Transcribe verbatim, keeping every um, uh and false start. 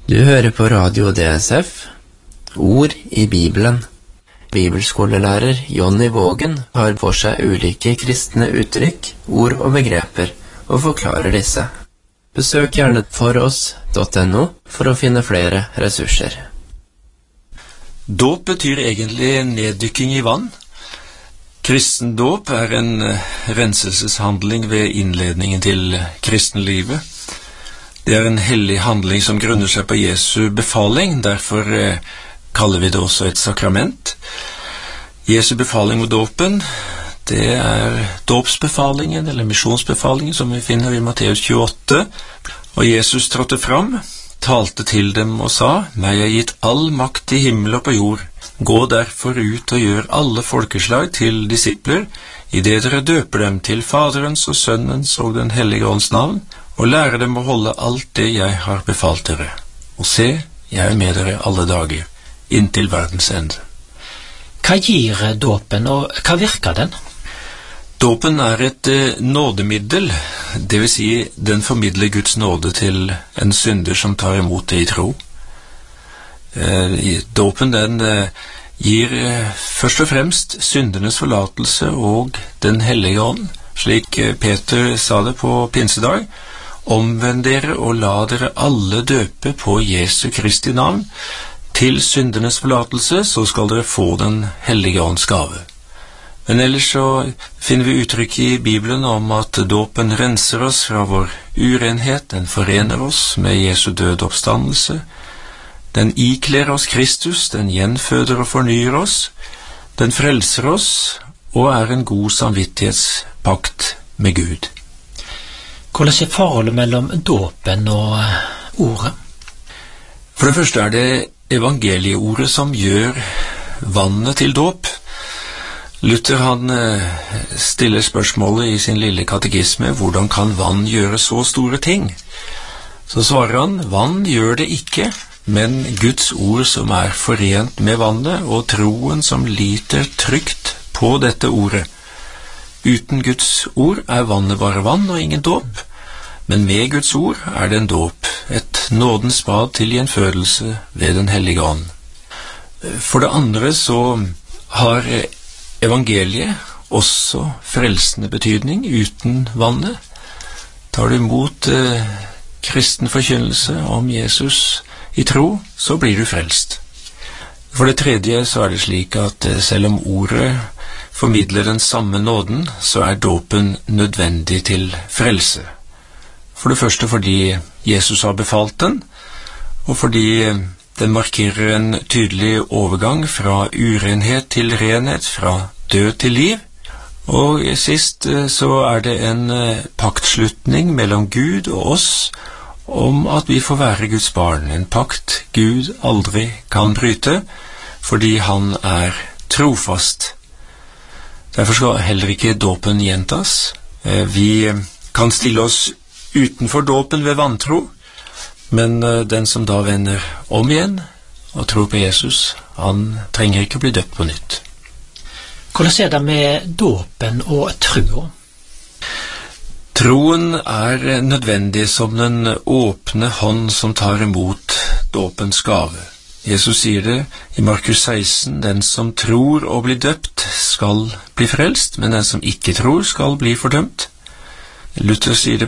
Du hører på Radio D S F, Ord i Bibelen. Bibelskolelærer Jonny Vågen har for seg ulike kristne uttrykk, ord og begreper, og forklarer disse. Besøk gjerne foross punktum no for å finne flere ressurser. Dåp betyr egentlig neddykking i vann. Kristendåp er en renselseshandling ved innledningen til kristenlivet. Det er en hellig handling som grunner seg på Jesu befaling, derfor eh, kaller vi det også et sakrament. Jesu befaling med dåpen, det er dåpsbefalingen eller misjonsbefalingen som vi finner i Matteus tjueåtte. Og Jesus trådte fram, talte til dem og sa: «Meg er gitt all makt i himmel og på jord. Gå derfor ut og gjør alle folkeslag til disipler, i det dere døper dem til Faderens og Sønnens og den hellige ånds navn, og lære dem å holde alt det jeg har befalt dere. Og se, jeg er med dere alle dager, inntil verdens ende.» Hva gir dåpen, og hva virker den? Dåpen er et eh, nådemiddel, det vil si den formidler Guds nåde til en synder som tar imot det i tro. Eh, dåpen den eh, gir eh, først og fremst syndernes forlatelse og den hellige ånd, slik eh, Peter sa det på pinsedag: «Omvend dere og la dere alle døpe på Jesu Kristi navn, til syndernes forlatelse, så skal dere få den hellige ånds gave.» Men ellers så finner vi uttrykk i Bibelen om at dåpen renser oss fra vår urenhet, den forener oss med Jesu død oppstandelse, den ikler oss Kristus, den gjenføder og fornyer oss, den frelser oss og er en god samvittighetspakt med Gud. Hvordan er forholdet mellom dåpen og ordet? For det første er det evangelieordet som gjør vannet til dåp. Luther han stiller spørsmålet i sin lille katekisme: hvordan kan vann gjøre så store ting? Så svarer han: vann gjør det ikke, men Guds ord som er forent med vannet, og troen som liter trygt på dette ordet. Uten Guds ord er vannet bare vann og ingen dåp, men med Guds ord er det en dåp, et nådens bad til gjenfødelse ved den hellige ånd. For det andre så har evangeliet også frelsende betydning. Uten vannet tar du imot eh, kristen forkynnelse om Jesus i tro, så blir du frelst. For det tredje så er det slik at eh, selv om ordet formidler den samme nåden, så er dåpen nødvendig til frelse. For det første fordi Jesus har befalt den, og fordi den markerer en tydelig overgang fra urenhet til renhet, fra død til liv. Og sist så er det en paktslutning mellom Gud og oss om at vi får være Guds barn, en pakt Gud aldri kan bryte, fordi han er trofast. Derfor skal heller ikke dåpen gjentas. Vi kan stille oss utenfor dåpen ved vantro, men den som da vender om igjen og tror på Jesus, han trenger ikke bli døpt på nytt. Hvordan er det med dåpen og troen? Troen er nødvendig som den åpne hånd som tar imot dåpens gave. Jesus sier det i Markus seksten: «Den som tror og blir døpt skal bli frelst, men den som ikke tror skal bli fordømt.» Luther sier det